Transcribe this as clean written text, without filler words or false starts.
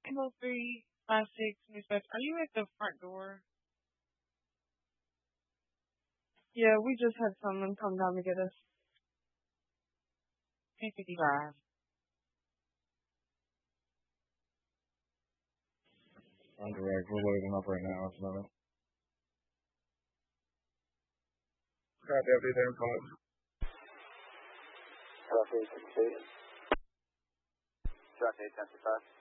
M0356 Are you at the front door? Yeah, we just had someone come down to get us. 1055. On direct, we're loading up right now. It's not. Copy, update there, call. Rough 868. Rough 875.